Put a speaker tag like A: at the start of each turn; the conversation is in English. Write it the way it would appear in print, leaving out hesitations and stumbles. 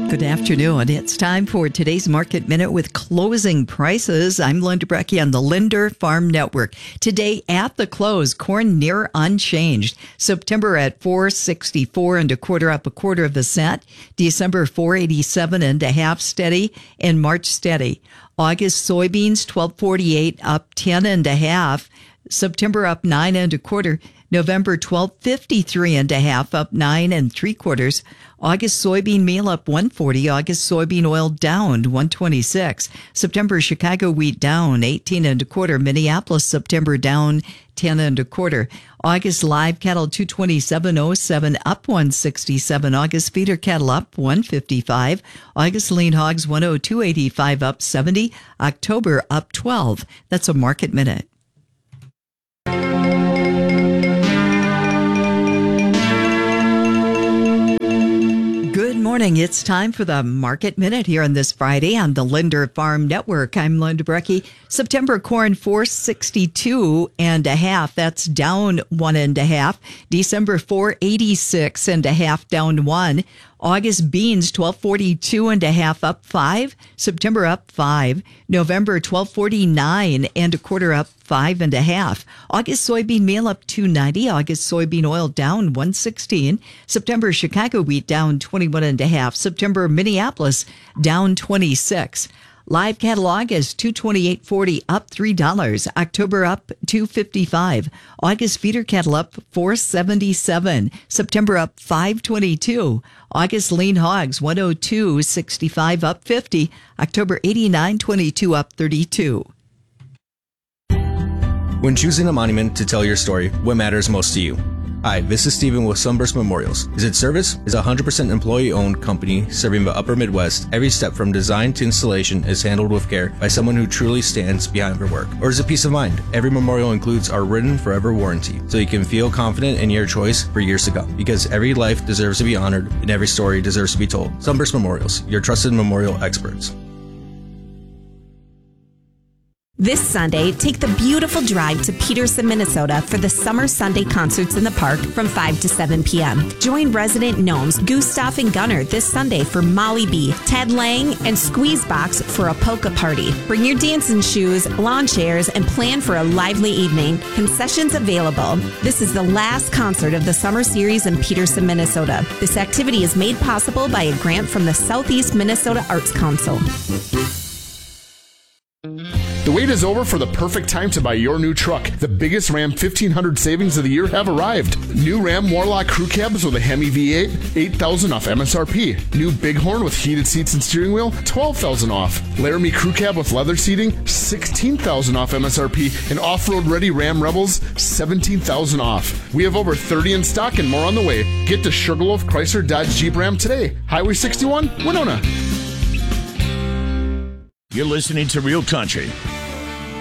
A: Good afternoon. It's time for today's Market Minute with closing prices. I'm Linda Brecky on the Linder Farm Network. Today at the close, corn near unchanged. September at $4.64 and a quarter, up a quarter of a cent. December $4.87 and a half steady, and March steady. August soybeans $12.48 up 10 and a half. September up 9 and a quarter. November $12.53 and a half up 9 3/4. August soybean meal up $1.40. August soybean oil down $1.26. September Chicago wheat down 18 and a quarter. Minneapolis September down 10 and a quarter. August live cattle $227.07 up $1.67. August feeder cattle up $1.55. August lean hogs $102.85 up 70. October up 12. That's a Market Minute. Good morning. It's time for the Market Minute here on this Friday on the Linder Farm Network. I'm Linda Brecky. September corn $4.62 and a half. That's down 1 and a half. December $4.86 and a half, down 1. August beans $12.42 and a half up 5. September up 5. November $12.49 and a quarter up 5 and a half. August soybean meal up $2.90. August soybean oil down $1.16. September Chicago wheat down 21 and a half. September Minneapolis down 26. Live cattle August $228.40 up $3. October up $2.55. August feeder cattle up $4.77. September up $5.22. August lean hogs $102.65 up 50. October $89.22 up 32.
B: When choosing a monument to tell your story, what matters most to you? Hi, this is Steven with Sunburst Memorials. Is it service? Is a 100% employee-owned company serving the upper Midwest. Every step from design to installation is handled with care by someone who truly stands behind their work. Or is it peace of mind? Every memorial includes our written forever warranty, so you can feel confident in your choice for years to come. Because every life deserves to be honored and every story deserves to be told. Sunburst Memorials, your trusted memorial experts.
C: This Sunday, take the beautiful drive to Peterson, Minnesota for the Summer Sunday Concerts in the Park from 5 to 7 p.m. Join resident gnomes Gustav and Gunnar this Sunday for Molly B, Ted Lang, and Squeezebox for a polka party. Bring your dancing shoes, lawn chairs, and plan for a lively evening. Concessions available. This is the last concert of the summer series in Peterson, Minnesota. This activity is made possible by a grant from the Southeast Minnesota Arts Council.
D: The wait is over for the perfect time to buy your new truck. The biggest Ram 1500 savings of the year have arrived. New Ram Warlock crew cabs with a Hemi V8, $8,000 off MSRP. New Bighorn with heated seats and steering wheel, $12,000 off. Laramie crew cab with leather seating, $16,000 off MSRP. And off-road ready Ram Rebels, $17,000 off. We have over 30 in stock and more on the way. Get to Sugarloaf Chrysler Dodge Jeep Ram today. Highway 61, Winona.
E: You're listening to Real Country